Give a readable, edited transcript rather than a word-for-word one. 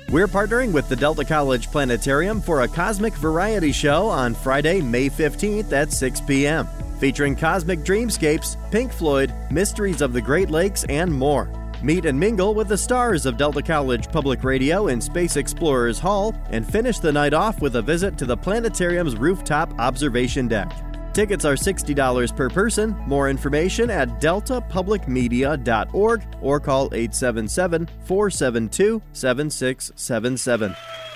We're partnering with the Delta College Planetarium for a Cosmic Variety Show on Friday, May 15th at 6 p.m., featuring cosmic dreamscapes, Pink Floyd, mysteries of the Great Lakes, and more. Meet and mingle with the stars of Delta College Public Radio in Space Explorers Hall and finish the night off with a visit to the planetarium's rooftop observation deck. Tickets are $60 per person. More information at deltapublicmedia.org or call 877-472-7677.